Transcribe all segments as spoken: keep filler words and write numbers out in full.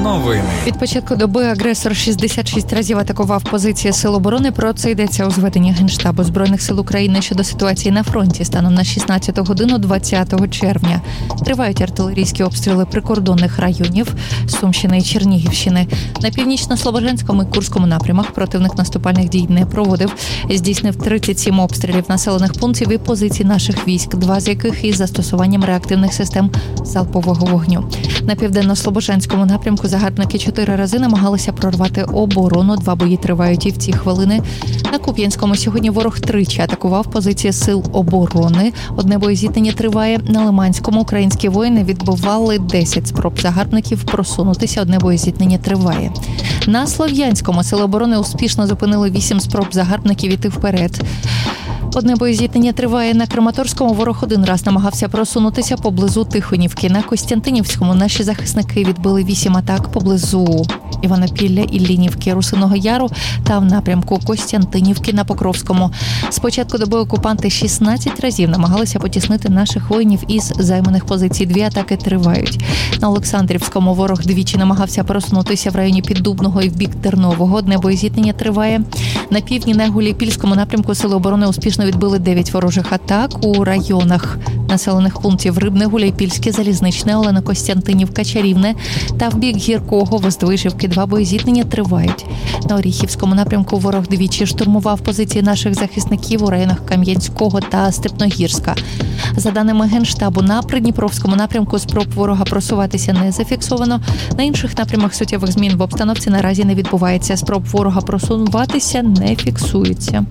Новини. Від початку доби агресор шістдесят шість разів атакував позиції Сил оборони. Про це йдеться у зведенні Генштабу Збройних сил України щодо ситуації на фронті станом на шістнадцяту годину двадцятого червня. Тривають артилерійські обстріли прикордонних районів Сумщини і Чернігівщини. На північно-слобожанському і Курському напрямах противник наступальних дій не проводив. Здійснив тридцять сім обстрілів населених пунктів і позицій наших військ, два з яких із застосуванням реактивних систем залпового вогню. На південно-слобожанському напрямку загарбники чотири рази намагалися прорвати оборону. Два бої тривають і в ці хвилини. На Куп'янському сьогодні ворог тричі атакував позиції Сил оборони. Одне боєзіткнення триває. На Лиманському українські воїни відбивали десять спроб загарбників просунутися. Одне боєзіткнення триває. На Слов'янському Сили оборони успішно зупинили вісім спроб загарбників іти вперед. Одне боєзіткнення триває. На Краматорському ворог один раз намагався просунутися поблизу Тихонівки. На Костянтинівському наші захисники відбили вісім атак поблизу Іванопілля, Іллінівки, Русиного Яру та в напрямку Костянтинівки на Покровському. З початку доби окупанти шістнадцять разів намагалися потіснити наших воїнів із займаних позицій. Дві атаки тривають. На Олександрівському ворог двічі намагався просунутися в районі Піддубного і в бік Тернового. Одне боєзіткнення триває. На півдні на Гуляйпільському напрямку Сили оборони успішно відбили дев'ять ворожих атак у районах населених пунктів Рибне, Гуляйпільське, Залізничне, Олено-Костянтинівка, Чарівне та в бік Гіркого, Воздвижівки. Два боєзіткнення тривають. На Оріхівському напрямку ворог двічі штурмував позиції наших захисників у районах Кам'янського та Степногірська. За даними Генштабу, на Придніпровському напрямку спроб ворога просуватися не зафіксовано. На інших напрямах суттєвих змін в обстановці наразі не відбувається. Спроб ворога просуватися не фіксується.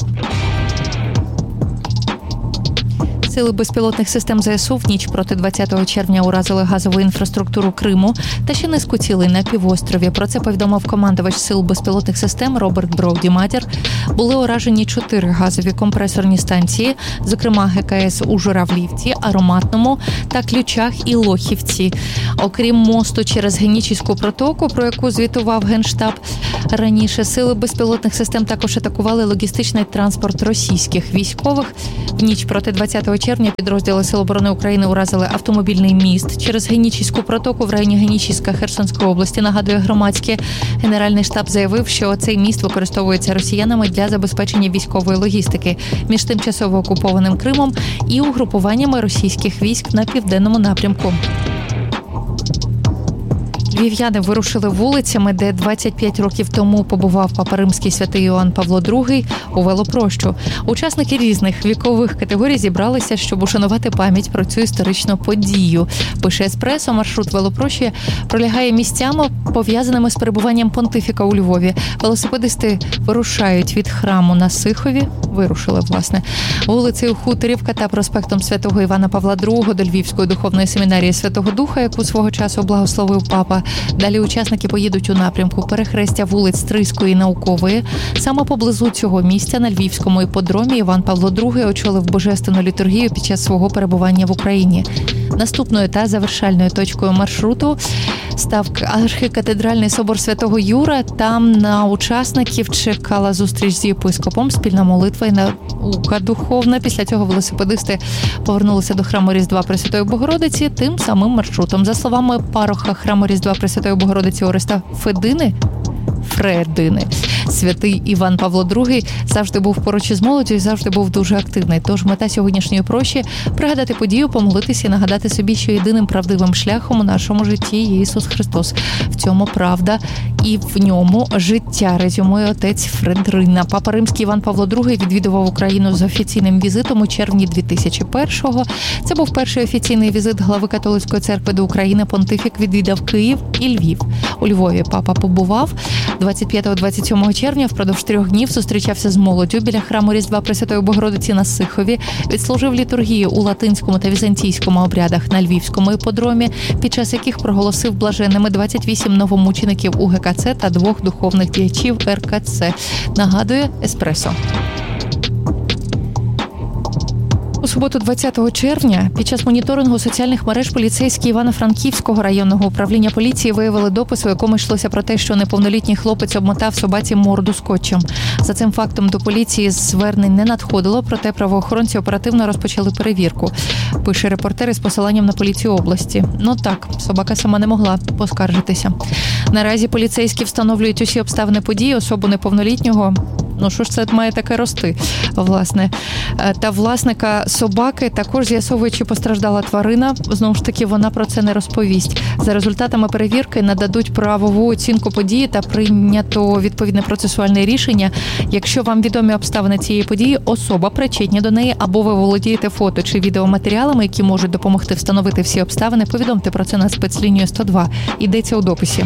Сили безпілотних систем ЗСУ в ніч проти двадцятого червня уразили газову інфраструктуру Криму та ще низку цілей на півострові. Про це повідомив командувач Сил безпілотних систем Роберт Броуді-Матір. Були уражені чотири газові компресорні станції, зокрема ГКС у Журавлівці, Ароматному та Ключах і Лохівці. Окрім мосту через Генічеську протоку, про яку звітував Генштаб раніше, сили безпілотних систем також атакували логістичний транспорт російських військових. В ніч проти двадцятого червня підрозділи Сил оборони України уразили автомобільний міст через Генічеську протоку в районі Генічеська Херсонської області. Нагадує громадське. Генеральний штаб заявив, що цей міст використовується росіянами для забезпечення військової логістики між тимчасово окупованим Кримом і угрупуваннями російських військ на південному напрямку. Львів'яни вирушили вулицями, де двадцять п'ять років тому побував папа римський святий Іоанн Павло другий, у велопрощу. Учасники різних вікових категорій зібралися, щоб ушанувати пам'ять про цю історичну подію. Пише Еспресо, маршрут велопрощі пролягає місцями, пов'язаними з перебуванням понтифіка у Львові. Велосипедисти вирушають від храму на Сихові, вирушили, власне, вулицею Хуторівка та проспектом святого Івана Павла другого до Львівської духовної семінарії Святого Духа, яку свого часу благословив папа. Далі учасники поїдуть у напрямку перехрестя вулиць Стрийської і Наукової. Саме поблизу цього місця на Львівському іпподромі Іван Павло другий очолив божественну літургію під час свого перебування в Україні. Наступною та завершальною точкою маршруту став архікатедральний собор Святого Юра. Там на учасників чекала зустріч з єпископом, спільна молитва і наука духовна. Після цього велосипедисти повернулися до храму Різдва Пресвятої Богородиці тим самим маршрутом. За словами пароха храму Різдва Пресвятої Богородиці Ореста Федини, Фредини, святий Іван Павло другий завжди був поруч із молоддю і завжди був дуже активний. Тож мета сьогоднішньої прощі – пригадати подію, помолитися і нагадати собі, що єдиним правдивим шляхом у нашому житті є Ісус Христос. В цьому правда і в ньому життя, резюмує отець Фредрина. Папа Римський Іван Павло другий відвідував Україну з офіційним візитом у червні дві тисячі першого. Це був перший офіційний візит глави католицької церкви до України. Понтифік відвідав Київ і Львів. У Львові папа побував двадцять п'ятого - двадцять сьомого червня. Впродовж трьох днів зустрічався з молоддю біля храму Різдва Пресвятої Богородиці на Сихові, відслужив літургію у латинському та візантійському обрядах на Львівському іпподромі, під час яких проголосив блаженними двадцять вісім новомучеників УГКЦ та двох духовних діячів РКЦ. Нагадує Еспресо. У суботу, двадцятого червня, під час моніторингу соціальних мереж поліцейські Івано-Франківського районного управління поліції виявили допис, у якому йшлося про те, що неповнолітній хлопець обмотав собаці морду скотчем. За цим фактом до поліції звернень не надходило, проте правоохоронці оперативно розпочали перевірку. Пише репортер із посиланням на поліцію області. Ну так, собака сама не могла поскаржитися. Наразі поліцейські встановлюють усі обставини події, особу неповнолітнього. Ну, що ж це має таке рости, власне. Та власника собаки також з'ясовує, чи постраждала тварина. Знову ж таки, вона про це не розповість. За результатами перевірки нададуть правову оцінку події та прийнято відповідне процесуальне рішення. Якщо вам відомі обставини цієї події, особа причетна до неї, або ви володієте фото чи відеоматеріалами, які можуть допомогти встановити всі обставини, повідомте про це на спецлінію сто два. Йдеться у дописі.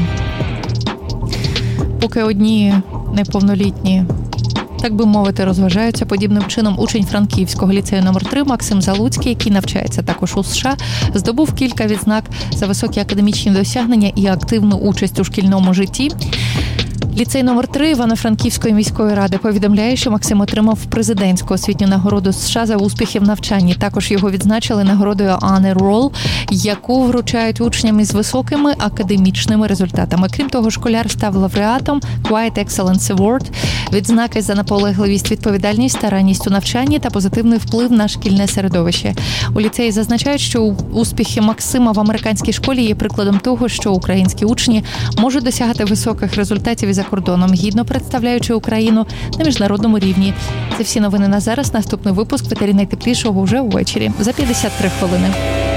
Поки одні неповнолітні, так би мовити, розважаються подібним чином, учень Франківського ліцею номер три Максим Залуцький, який навчається також у США, здобув кілька відзнак за високі академічні досягнення і активну участь у шкільному житті. Ліцей номер три Івано-Франківської міської ради повідомляє, що Максим отримав президентську освітню нагороду США за успіхи в навчанні. Також його відзначили нагородою Honor Roll, яку вручають учням із високими академічними результатами. Крім того, школяр став лауреатом Quiet Excellence Award, відзнаки за наполегливість, відповідальність, старанність у навчанні та позитивний вплив на шкільне середовище. У ліцеї зазначають, що успіхи Максима в американській школі є прикладом того, що українські учні можуть досягати високих результатів і за кордоном, гідно представляючи Україну на міжнародному рівні. Це всі новини на зараз. Наступний випуск «Ветері найтеплішого» вже увечері за п'ятдесят три хвилини.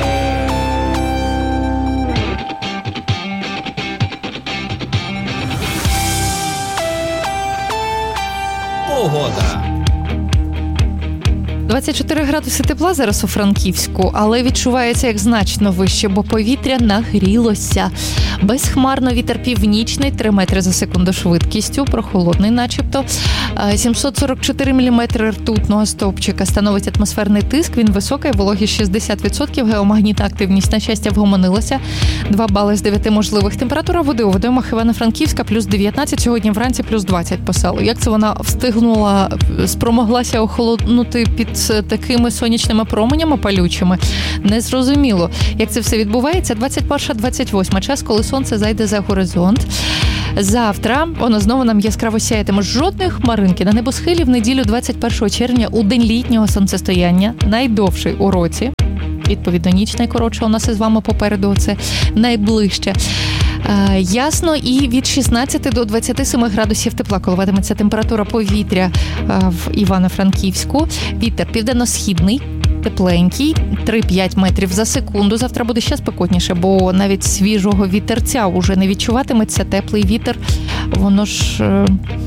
Погода. двадцять чотири градуси тепла зараз у Франківську, але відчувається як значно вище, бо повітря нагрілося. Безхмарно, вітер північний, три метри за секунду швидкістю, прохолодний начебто. сімсот сорок чотири міліметри ртутного стовпчика становить атмосферний тиск, він високий, вологість шістдесят відсотків, геомагнітна активність, на щастя, вгомонилася. два бали з дев'яти можливих. Температура води у водоймах Івано-Франківська плюс дев'ятнадцять, сьогодні вранці плюс двадцять писало. Як це вона встигнула, спромоглася охолонути під такими сонячними променями палючими? Незрозуміло, як це все відбувається. двадцять перша двадцять восьма час, коли сонце зайде за горизонт. Завтра воно знову нам яскраво сяятиме. Жодної хмаринки на небосхилі в неділю двадцять першого червня у день літнього сонцестояння, найдовший у році. Відповідно, ніч найкоротша у нас із вами попереду, це найближче. Е, ясно, і від шістнадцяти до двадцяти семи градусів тепла коливатиметься температура повітря е, в Івано-Франківську. Вітер південно-східний, тепленький, три-п'ять метрів за секунду. Завтра буде ще спекотніше, бо навіть свіжого вітерця уже не відчуватиметься. Теплий вітер, воно ж е,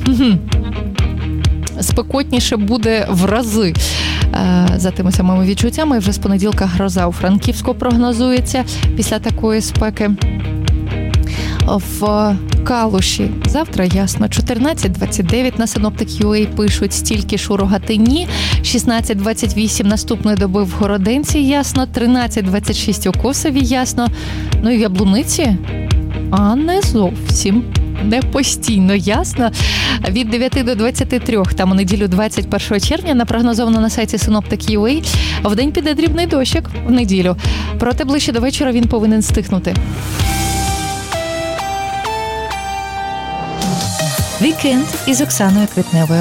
спекотніше буде в рази. За тими самими відчуттями вже з понеділка гроза у Франківську прогнозується після такої спеки. В Калуші завтра ясно, чотирнадцять двадцять дев'ять на Синоптик.ua пишуть, стільки ж у Рогатині, шістнадцять двадцять вісім наступної доби в Городенці ясно, тринадцять двадцять шість у Косові ясно, ну і в Яблуниці, а не зовсім. Не постійно ясно. Від дев'яти до двадцяти трьох, там у неділю двадцять першого червня, напрогнозовано на сайті Синоптик.ua, вдень піде дрібний дощик в неділю. Проте ближче до вечора він повинен стихнути. Вікенд із Оксаною Квітневою.